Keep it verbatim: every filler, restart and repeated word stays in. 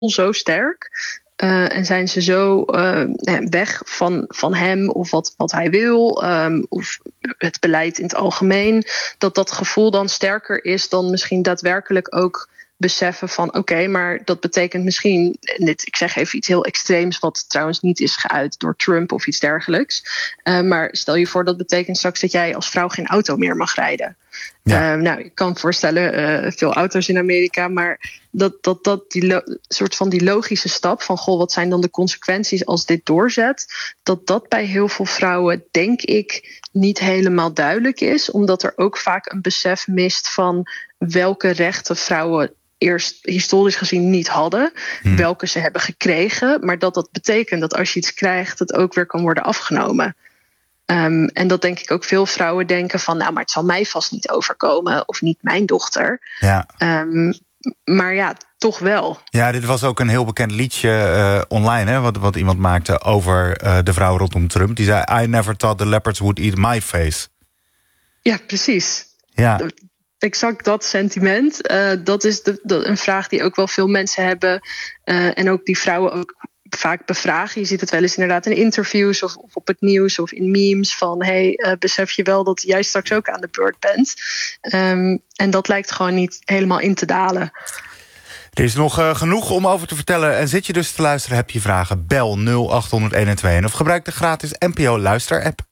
zo sterk. Uh, en zijn ze zo uh, weg van, van hem of wat, wat hij wil, um, of het beleid in het algemeen, dat dat gevoel dan sterker is dan misschien daadwerkelijk ook beseffen van oké, okay, maar dat betekent misschien, en dit, ik zeg even iets heel extreems, wat trouwens niet is geuit door Trump of iets dergelijks. Uh, maar stel je voor dat betekent straks dat jij als vrouw geen auto meer mag rijden. Ja. Uh, nou, ik kan me voorstellen, uh, veel auto's in Amerika, maar dat, dat, dat die lo- soort van die logische stap van goh, wat zijn dan de consequenties als dit doorzet, dat dat bij heel veel vrouwen, denk ik, niet helemaal duidelijk is, omdat er ook vaak een besef mist van welke rechten vrouwen eerst historisch gezien niet hadden, hmm. welke ze hebben gekregen, maar dat dat betekent dat als je iets krijgt, het ook weer kan worden afgenomen. Um, en dat denk ik ook veel vrouwen denken van, nou, maar het zal mij vast niet overkomen, of niet mijn dochter. Ja. Um, maar ja, toch wel. Ja, dit was ook een heel bekend liedje uh, online, hè, wat, wat iemand maakte over uh, de vrouw rondom Trump. Die zei, I never thought the leopards would eat my face. Ja, precies. Ja. Exact dat sentiment. Uh, dat is de, de, een vraag die ook wel veel mensen hebben. Uh, en ook die vrouwen ook vaak bevragen. Je ziet het wel eens inderdaad in interviews of, of op het nieuws of in memes van hey, uh, besef je wel dat jij straks ook aan de beurt bent. Um, en dat lijkt gewoon niet helemaal in te dalen. Er is nog uh, genoeg om over te vertellen. En zit je dus te luisteren, heb je vragen, bel nul acht honderd eenentwintig of gebruik de gratis N P O Luister-app.